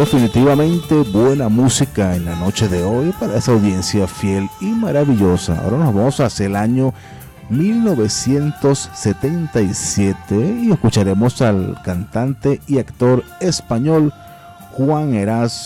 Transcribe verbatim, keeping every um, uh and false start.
Definitivamente buena música en la noche de hoy para esa audiencia fiel y maravillosa. Ahora nos vamos hacia el año mil novecientos setenta y siete y escucharemos al cantante y actor español Juan Eras